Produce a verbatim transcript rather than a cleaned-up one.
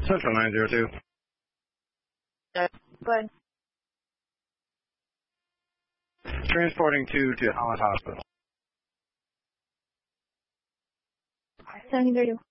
Central nine zero two. Uh, go ahead. Transporting two to Holland Hospital. Seven zero two.